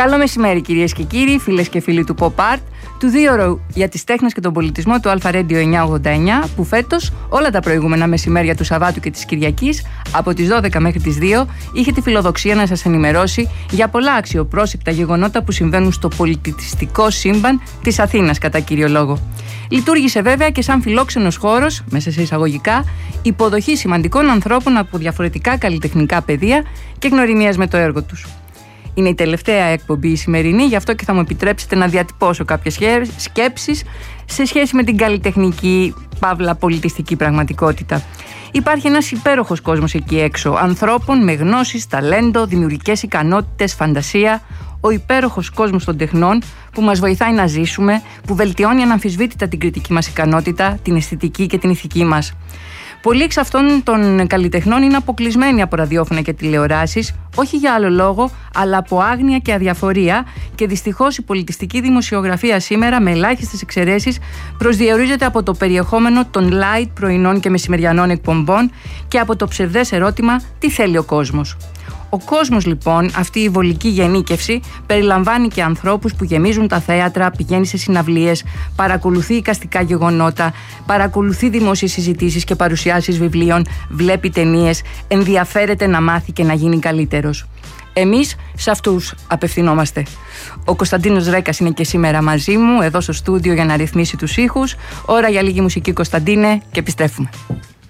Καλό μεσημέρι, κυρίες και κύριοι, φίλες και φίλοι του Pop Art, του δίωρου για τις τέχνες και τον πολιτισμό του Alpha Radio 989, που φέτος όλα τα προηγούμενα μεσημέρια του Σαββάτου και της Κυριακής, από τις 12 μέχρι τις 2, είχε τη φιλοδοξία να σας ενημερώσει για πολλά αξιοπρόσεκτα γεγονότα που συμβαίνουν στο πολιτιστικό σύμπαν της Αθήνας, κατά κύριο λόγο. Λειτουργήσε βέβαια και σαν φιλόξενος χώρος, μέσα σε εισαγωγικά, υποδοχή σημαντικών ανθρώπων από διαφορετικά καλλιτεχνικά πεδία και γνωριμίας με το έργο τους. Είναι η τελευταία εκπομπή η σημερινή, γι' αυτό και θα μου επιτρέψετε να διατυπώσω κάποιες σκέψεις σε σχέση με την καλλιτεχνική, παύλα πολιτιστική πραγματικότητα. Υπάρχει ένας υπέροχος κόσμος εκεί έξω, ανθρώπων με γνώσεις, ταλέντο, δημιουργικές ικανότητες, φαντασία. Ο υπέροχος κόσμος των τεχνών που μας βοηθάει να ζήσουμε, που βελτιώνει αναμφισβήτητα την κριτική μας ικανότητα, την αισθητική και την ηθική μας. Πολλοί εξ αυτών των καλλιτεχνών είναι αποκλεισμένοι από ραδιόφωνα και τηλεοράσεις, όχι για άλλο λόγο, αλλά από άγνοια και αδιαφορία, και δυστυχώς η πολιτιστική δημοσιογραφία σήμερα, με ελάχιστες εξαιρέσεις, προσδιορίζεται από το περιεχόμενο των light πρωινών και μεσημεριανών εκπομπών και από το ψευδές ερώτημα «Τι θέλει ο κόσμος?». Ο κόσμος, λοιπόν, αυτή η βολική γενίκευση, περιλαμβάνει και ανθρώπους που γεμίζουν τα θέατρα, πηγαίνει σε συναυλίες, παρακολουθεί εικαστικά γεγονότα, παρακολουθεί δημόσιες συζητήσεις και παρουσιάσεις βιβλίων, βλέπει ταινίες, ενδιαφέρεται να μάθει και να γίνει καλύτερος. Εμείς σε αυτούς απευθυνόμαστε. Ο Κωνσταντίνος Ρέκας είναι και σήμερα μαζί μου, εδώ στο στούντιο, για να ρυθμίσει τους ήχους. Ώρα για λίγη μουσική, Κωνσταντίνε, και επιστρέφουμε.